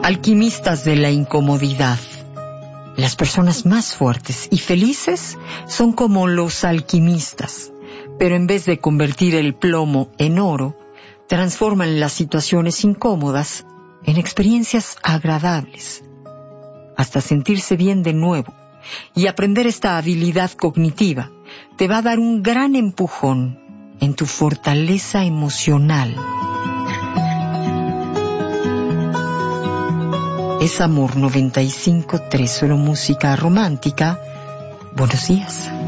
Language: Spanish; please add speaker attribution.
Speaker 1: alquimistas de la incomodidad. Las personas más fuertes y felices son como los alquimistas, pero en vez de convertir el plomo en oro, transforman las situaciones incómodas en experiencias agradables, hasta sentirse bien de nuevo. Y aprender esta habilidad cognitiva te va a dar un gran empujón en tu fortaleza emocional. Es Amor 95.3, solo música romántica. Buenos días.